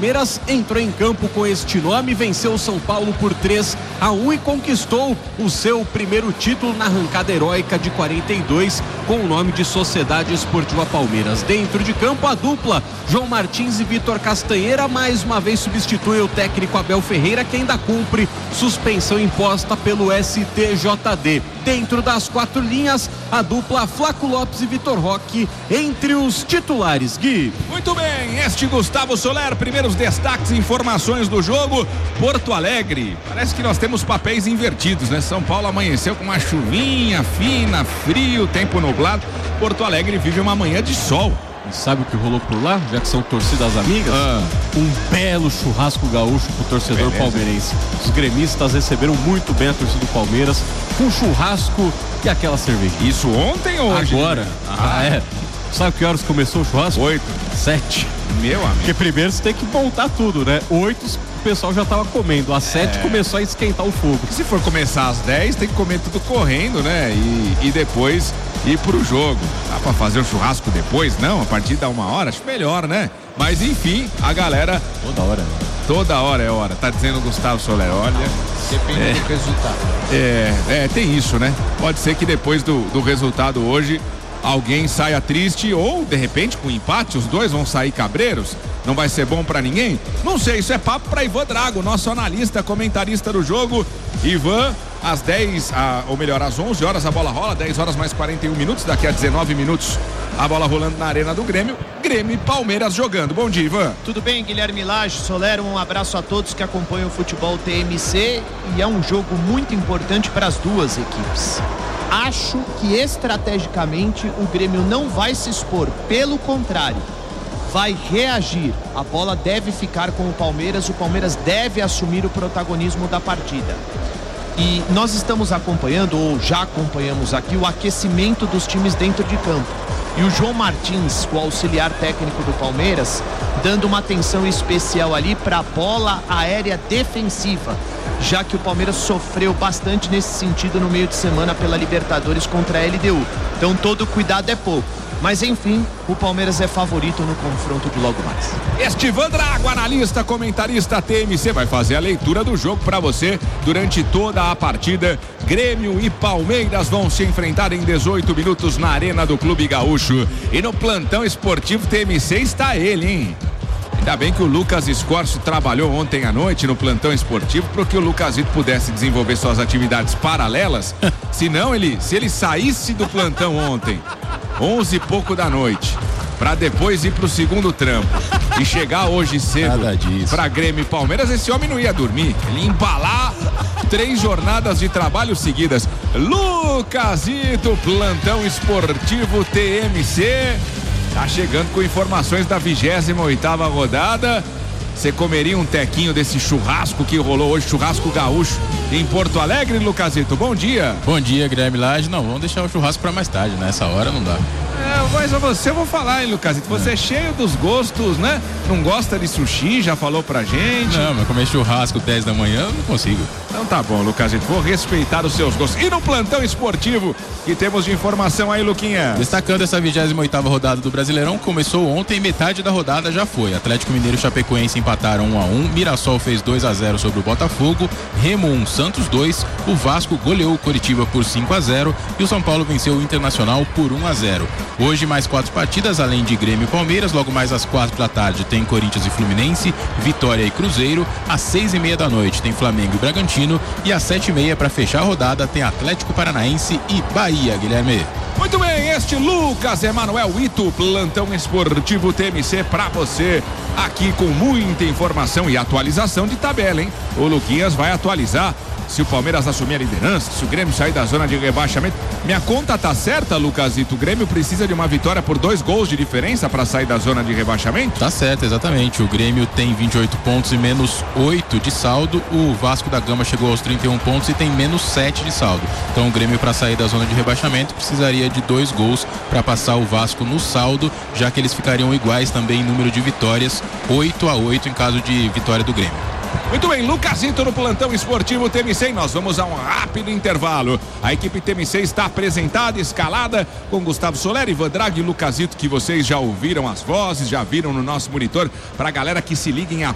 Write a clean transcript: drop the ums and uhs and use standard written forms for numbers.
Palmeiras entrou em campo com este nome, venceu o São Paulo por 3-1 e conquistou o seu primeiro título na arrancada heróica de 42 com o nome de Sociedade Esportiva Palmeiras. Dentro de campo, a dupla João Martins e Vitor Castanheira mais uma vez substitui o técnico Abel Ferreira, que ainda cumpre suspensão imposta pelo STJD. Dentro das quatro linhas, a dupla Flaco Lopes e Vitor Roque entre os titulares. Gui. Muito bem, este Gustavo Soler, primeiros destaques e informações do jogo. Porto Alegre, parece que nós temos papéis invertidos, né? São Paulo amanheceu com uma chuvinha fina, frio, tempo nublado. Porto Alegre vive uma manhã de sol. E sabe o que rolou por lá, já que são torcidas amigas? Um belo churrasco gaúcho pro torcedor palmeirense. Os gremistas receberam muito bem a torcida do Palmeiras, com churrasco e aquela cerveja. Isso ontem ou hoje? Agora. É. Sabe que horas começou o churrasco? 8. 7. Meu amigo. Porque primeiro você tem que montar tudo, né? 8 o pessoal já tava comendo, às 7 começou a esquentar o fogo. Se for começar às 10, tem que comer tudo correndo, né? E depois ir pro jogo. Dá pra fazer o churrasco depois? Não, a partir da 1h, acho melhor, né? Mas enfim, a galera... Toda hora. Toda hora é hora, tá dizendo o Gustavo Soler, olha... Depende do resultado. Tem isso, né? Pode ser que depois do resultado hoje, alguém saia triste ou, de repente, com empate, os dois vão sair cabreiros. Não vai ser bom pra ninguém? Não sei, isso é papo pra Ivan Drago, nosso analista, comentarista do jogo. Ivan, às 10, ou melhor, às 11 horas a bola rola, 10 horas mais 41 minutos, daqui a 19 minutos a bola rolando na Arena do Grêmio. Grêmio e Palmeiras jogando. Bom dia, Ivan. Tudo bem, Guilherme Lage, Soler, um abraço a todos que acompanham o futebol TMC e é um jogo muito importante para as duas equipes. Acho que estrategicamente o Grêmio não vai se expor, pelo contrário, vai reagir. A bola deve ficar com o Palmeiras deve assumir o protagonismo da partida. E nós estamos acompanhando, ou já acompanhamos aqui, o aquecimento dos times dentro de campo. E o João Martins, o auxiliar técnico do Palmeiras, dando uma atenção especial ali para a bola aérea defensiva, já que o Palmeiras sofreu bastante nesse sentido no meio de semana pela Libertadores contra a LDU. Então todo cuidado é pouco. Mas enfim, o Palmeiras é favorito no confronto de logo mais. Este Ivan Drago, analista, comentarista TMC, vai fazer a leitura do jogo para você durante toda a partida. Grêmio e Palmeiras vão se enfrentar em 18 minutos na Arena do Clube Gaúcho. E no plantão esportivo TMC está ele, hein? Ainda bem que o Lucas Scorcio trabalhou ontem à noite no plantão esportivo para que o Lucasito pudesse desenvolver suas atividades paralelas. Senão, se ele saísse do plantão ontem, 11 e pouco da noite, para depois ir pro segundo trampo e chegar hoje cedo para Grêmio e Palmeiras, esse homem não ia dormir. Ele ia embalar 3 jornadas de trabalho seguidas. Lucasito, plantão esportivo TMC. Tá chegando com informações da 28ª rodada. Você comeria um tequinho desse churrasco que rolou hoje, churrasco gaúcho em Porto Alegre, Lucasito? Bom dia. Bom dia, Guilherme Lage. Não, vamos deixar o churrasco pra mais tarde, né? Essa hora não dá. Mas a você eu vou falar, hein, Lucasito? Você é cheio dos gostos, né? Não gosta de sushi, já falou pra gente. Não, mas comer churrasco 10 da manhã eu não consigo. Então tá bom, Lucasito, vou respeitar os seus gostos. E no plantão esportivo, que temos de informação aí, Luquinha? Destacando essa 28ª rodada do Brasileirão, começou ontem, metade da rodada já foi. Atlético Mineiro e Chapecoense empataram 1-1, Mirassol fez 2-0 sobre o Botafogo, Remo 1, Santos 2, o Vasco goleou o Coritiba por 5-0 e o São Paulo venceu o Internacional por 1-0. Hoje mais 4 partidas, além de Grêmio e Palmeiras, logo mais às 4 da tarde tem Corinthians e Fluminense, Vitória e Cruzeiro, às 6:30 da noite tem Flamengo e Bragantino e às 7:30 para fechar a rodada tem Atlético Paranaense e Bahia, Guilherme. Muito bem, este Lucas Emanuel Ito, plantão esportivo TMC pra você, aqui com muita informação e atualização de tabela, hein? O Luquinhas vai atualizar se o Palmeiras assumir a liderança, se o Grêmio sair da zona de rebaixamento. Minha conta tá certa, Lucasito? O Grêmio precisa de uma vitória por 2 gols de diferença para sair da zona de rebaixamento? Tá certo, exatamente. O Grêmio tem 28 pontos e menos 8 de saldo. O Vasco da Gama chegou aos 31 pontos e tem menos 7 de saldo. Então o Grêmio, para sair da zona de rebaixamento, precisaria de 2 gols para passar o Vasco no saldo, já que eles ficariam iguais também em número de vitórias, 8-8 em caso de vitória do Grêmio. Muito bem, Lucasito no plantão esportivo TMC. Nós vamos a um rápido intervalo. A equipe TMC está apresentada, escalada, com Gustavo Soler, Ivan Drago e Lucasito, que vocês já ouviram as vozes, já viram no nosso monitor. Para a galera que se liguem a